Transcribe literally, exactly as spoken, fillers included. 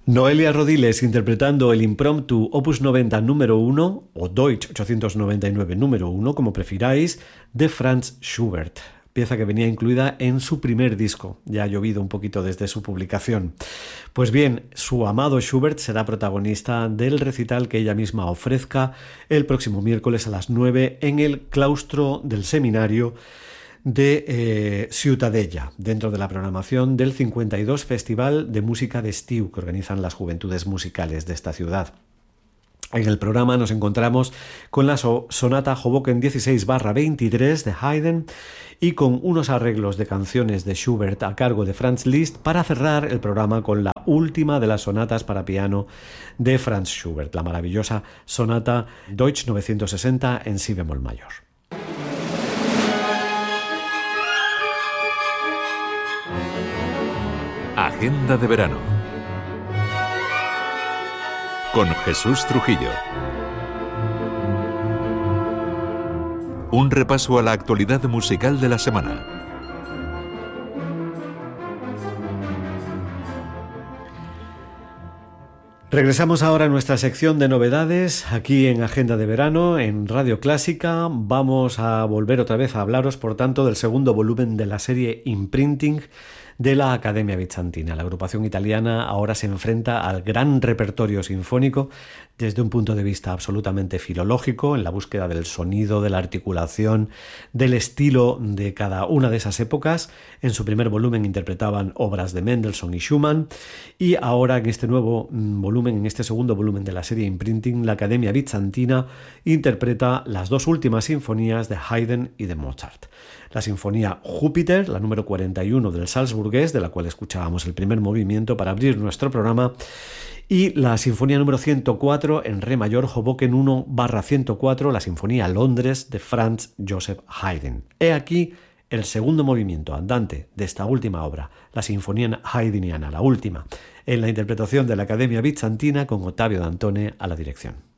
Noelia Rodiles interpretando el impromptu Opus noventa número uno, o Deutsch ochocientos noventa y nueve número uno, como prefiráis, de Franz Schubert, pieza que venía incluida en su primer disco. Ya ha llovido un poquito desde su publicación. Pues bien, su amado Schubert será protagonista del recital que ella misma ofrezca el próximo miércoles a las nueve en el claustro del seminario de eh, Ciutadella, dentro de la programación del cincuenta y dos Festival de Música de Estiu que organizan las juventudes musicales de esta ciudad. En el programa nos encontramos con la so- sonata Hoboken dieciséis barra veintitrés de Haydn y con unos arreglos de canciones de Schubert a cargo de Franz Liszt para cerrar el programa con la última de las sonatas para piano de Franz Schubert, la maravillosa sonata Deutsch novecientos sesenta en si bemol mayor. Agenda de verano con Jesús Trujillo. Un repaso a la actualidad musical de la semana. Regresamos ahora a nuestra sección de novedades aquí en Agenda de Verano en Radio Clásica. Vamos a volver otra vez a hablaros, por tanto, del segundo volumen de la serie Imprinting de la Academia Bizantina. La agrupación italiana ahora se enfrenta al gran repertorio sinfónico desde un punto de vista absolutamente filológico, en la búsqueda del sonido, de la articulación, del estilo de cada una de esas épocas. En su primer volumen interpretaban obras de Mendelssohn y Schumann, y ahora en este nuevo volumen, en este segundo volumen de la serie Imprinting, la Academia Bizantina interpreta las dos últimas sinfonías de Haydn y de Mozart. La sinfonía Júpiter, la número cuarenta y uno del Salzburgués, de la cual escuchábamos el primer movimiento para abrir nuestro programa, y la sinfonía número ciento cuatro en re mayor, Hoboken uno barra ciento cuatro, la sinfonía Londres de Franz Joseph Haydn. He aquí el segundo movimiento andante de esta última obra, la sinfonía haydniana, la última, en la interpretación de la Academia Bizantina con Ottavio Dantone a la dirección.